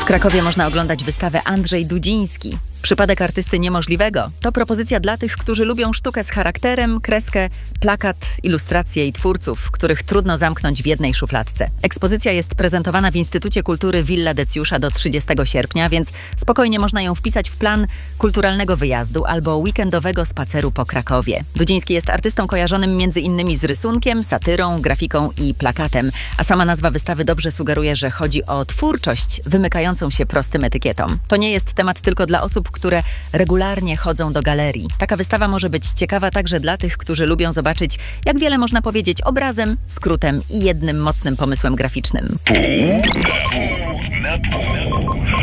Krakowie można oglądać wystawę Andrzej Dudziński. Przypadek artysty niemożliwego to propozycja dla tych, którzy lubią sztukę z charakterem, kreskę, plakat, ilustracje i twórców, których trudno zamknąć w jednej szufladce. Ekspozycja jest prezentowana w Instytucie Kultury Villa Decjusza do 30 sierpnia, więc spokojnie można ją wpisać w plan kulturalnego wyjazdu albo weekendowego spaceru po Krakowie. Dudziński jest artystą kojarzonym m.in. z rysunkiem, satyrą, grafiką i plakatem, a sama nazwa wystawy dobrze sugeruje, że chodzi o twórczość wymykającą się prostym etykietom. To nie jest temat tylko dla osób, które regularnie chodzą do galerii. Taka wystawa może być ciekawa także dla tych, którzy lubią zobaczyć, jak wiele można powiedzieć obrazem, skrótem i jednym mocnym pomysłem graficznym.